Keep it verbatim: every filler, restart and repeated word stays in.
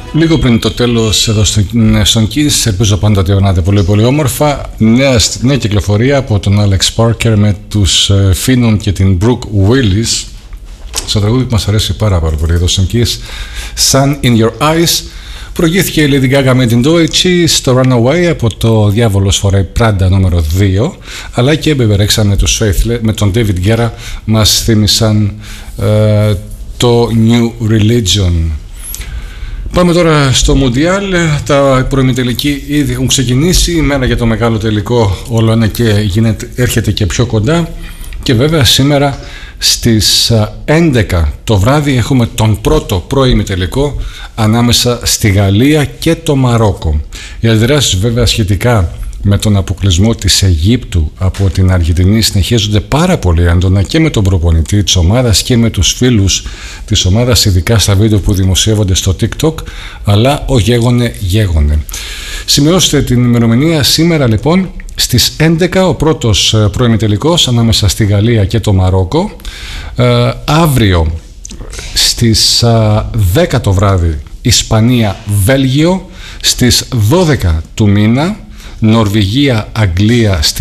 Λίγο πριν το τέλος εδώ στον Kiss, ελπίζω πάντα ότι ορνάτε πολύ πολύ όμορφα. Νέα, νέα κυκλοφορία από τον Alex Parker με τους Phenom και την Brooke Willis. Στο τραγούδι που μας αρέσει πάρα, πάρα πολύ εδώ στον Kiss, Sun in Your Eyes. Προηγήθηκε η Lady Gaga με την Deutsche στο Runaway από το Διάβολος φοράει Πράντα νούμερο δύο, αλλά και Μπεβερέξα με, με τον David Guerra μας θύμισαν ε, το New Religion. Πάμε τώρα στο Μουντιάλ. Τα προημιτελικοί ήδη έχουν ξεκινήσει. Η μέρα για το μεγάλο τελικό όλο ένα και γίνεται, έρχεται και πιο κοντά. Και βέβαια σήμερα στις έντεκα το βράδυ έχουμε τον πρώτο προημιτελικό ανάμεσα στη Γαλλία και το Μαρόκο. Οι αντιδράσεις βέβαια σχετικά με τον αποκλεισμό της Αιγύπτου από την Αργεντινή συνεχίζονται πάρα πολύ έντονα και με τον προπονητή της ομάδας και με τους φίλους της ομάδας, ειδικά στα βίντεο που δημοσιεύονται στο TikTok, αλλά ο γέγονε γέγονε. Σημειώστε την ημερομηνία σήμερα λοιπόν στις έντεκα ο πρώτος προημιτελικός ανάμεσα στη Γαλλία και το Μαρόκο. Ε, αύριο στις δέκα το βράδυ Ισπανία-Βέλγιο, στις δώδεκα του μήνα Νορβηγία-Αγγλία